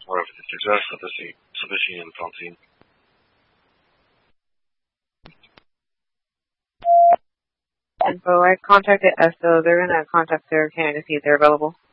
Info, I contacted ESO. They're going to contact their candidate to see if they're available.